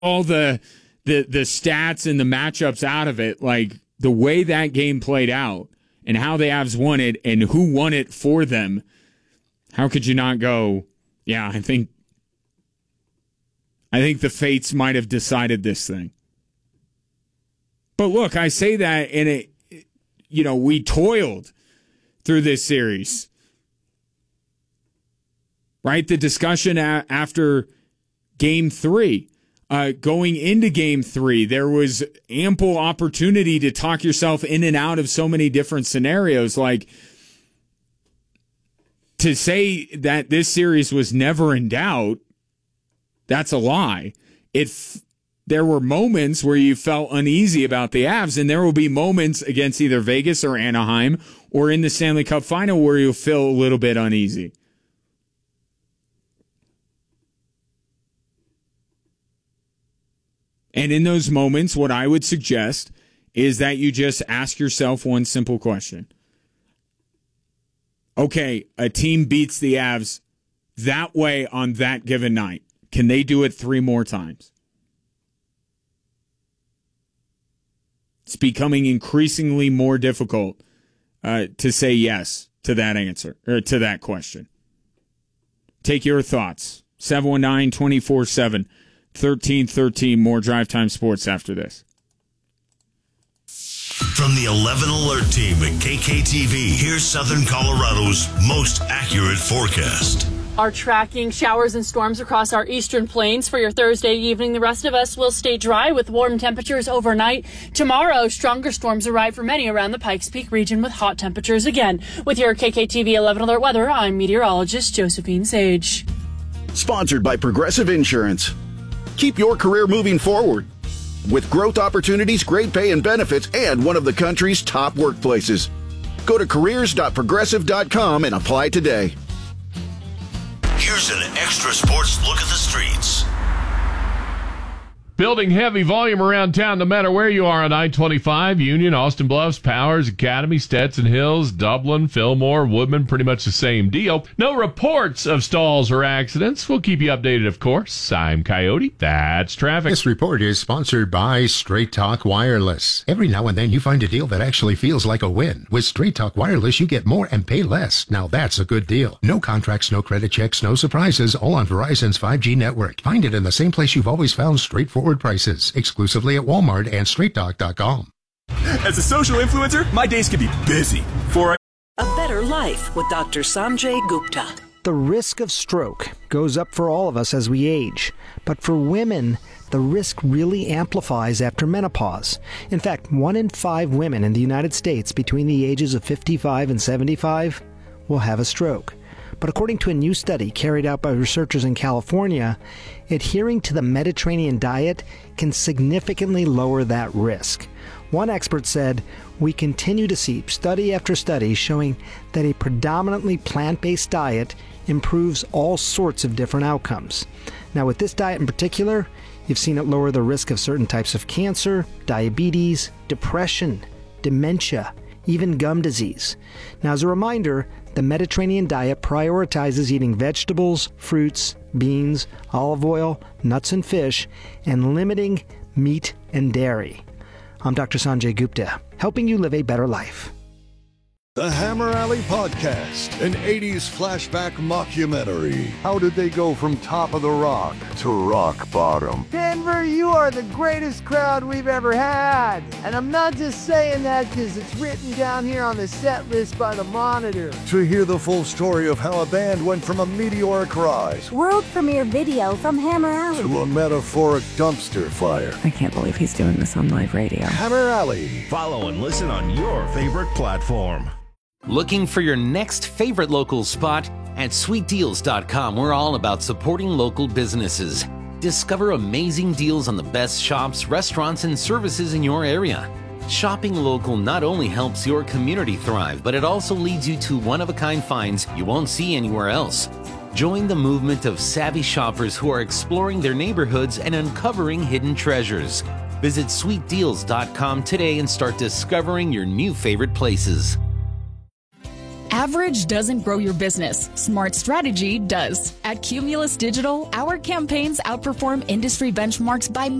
all the stats and the matchups out of it, like the way that game played out and how the Avs won it and who won it for them, how could you not go, yeah, I think the fates might have decided this thing. But look, I say that, and we toiled through this series. Right? The discussion after Game 3. Going into Game 3, there was ample opportunity to talk yourself in and out of so many different scenarios. Like, to say that this series was never in doubt, that's a lie. There were moments where you felt uneasy about the Avs, and there will be moments against either Vegas or Anaheim or in the Stanley Cup Final where you'll feel a little bit uneasy. And in those moments, what I would suggest is that you just ask yourself one simple question. Okay, a team beats the Avs that way on that given night. Can they do it 3 more times? It's becoming increasingly more difficult to say yes to that answer, or to that question. Take your thoughts. 719-24-7. 1313, more Drive Time Sports after this. From the 11 Alert Team at KKTV, here's Southern Colorado's most accurate forecast. Are tracking showers and storms across our eastern plains for your Thursday evening. The rest of us will stay dry with warm temperatures overnight. Tomorrow, stronger storms arrive for many around the Pikes Peak region with hot temperatures again. With your KKTV 11 Alert weather, I'm meteorologist Josephine Sage. Sponsored by Progressive Insurance. Keep your career moving forward with growth opportunities, great pay and benefits, and one of the country's top workplaces. Go to careers.progressive.com and apply today. Here's an extra sports look at the streets. Building heavy volume around town no matter where you are on I-25, Union, Austin Bluffs, Powers, Academy, Stetson Hills, Dublin, Fillmore, Woodman, pretty much the same deal. No reports of stalls or accidents. We'll keep you updated, of course. I'm Coyote. That's traffic. This report is sponsored by Straight Talk Wireless. Every now and then you find a deal that actually feels like a win. With Straight Talk Wireless, you get more and pay less. Now that's a good deal. No contracts, no credit checks, no surprises, all on Verizon's 5G network. Find it in the same place you've always found straightforward prices, exclusively at Walmart and StraightTalk.com. As a social influencer, my days can be busy. For a better life with Dr. Sanjay Gupta. The risk of stroke goes up for all of us as we age, but for women, the risk really amplifies after menopause. In fact, 1 in 5 women in the United States between the ages of 55 and 75 will have a stroke. But according to a new study carried out by researchers in California, adhering to the Mediterranean diet can significantly lower that risk. One expert said, "We continue to see study after study showing that a predominantly plant-based diet improves all sorts of different outcomes." Now, with this diet in particular, you've seen it lower the risk of certain types of cancer, diabetes, depression, dementia, even gum disease. Now, as a reminder, the Mediterranean diet prioritizes eating vegetables, fruits, beans, olive oil, nuts and fish, and limiting meat and dairy. I'm Dr. Sanjay Gupta, helping you live a better life. The Hammer Alley Podcast, an 80s flashback mockumentary. How did they go from top of the rock to rock bottom? Denver, you are the greatest crowd we've ever had. And I'm not just saying that because it's written down here on the set list by the Monitor. To hear the full story of how a band went from a meteoric rise, world premiere video from Hammer Alley, to a metaphoric dumpster fire. I can't believe he's doing this on live radio. Hammer Alley. Follow and listen on your favorite platform. Looking for your next favorite local spot? At sweetdeals.com, we're all about supporting local businesses. Discover amazing deals on the best shops, restaurants, and services in your area. Shopping local not only helps your community thrive, but it also leads you to one-of-a-kind finds you won't see anywhere else. Join the movement of savvy shoppers who are exploring their neighborhoods and uncovering hidden treasures. Visit sweetdeals.com today and start discovering your new favorite places. Average doesn't grow your business. Smart strategy does. At Cumulus Digital, our campaigns outperform industry benchmarks by